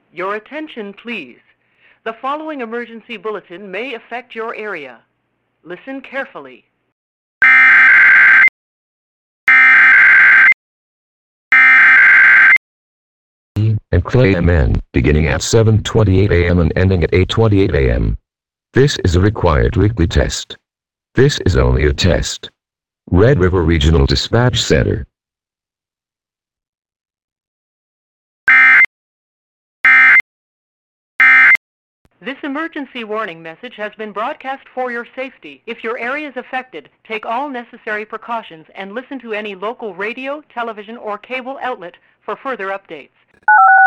Your attention, please. The following emergency bulletin may affect your area. Listen carefully. And Clay MN, beginning at 7:28 a.m. and ending at 8:28 a.m. This is a required weekly test. This is only a test. Red River Regional Dispatch Center. This emergency warning message has been broadcast for your safety. If your area is affected, take all necessary precautions and listen to any local radio, television, or cable outlet for further updates.